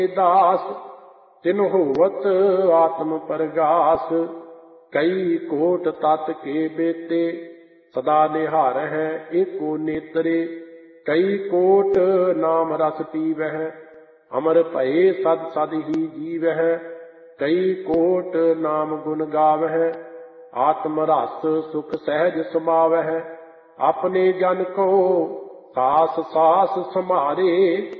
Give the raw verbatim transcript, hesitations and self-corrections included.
दास तिन होवत आत्म परगास। कई कोट तत् के बेते सदा निहार है एको नेत्रे। कई कोट नाम रस पीवह अमर भये सद सद ही जीवह। कई कोट नाम गुण गावह आत्म रस सुख सहज समावह। अपने जन को सास सास समारे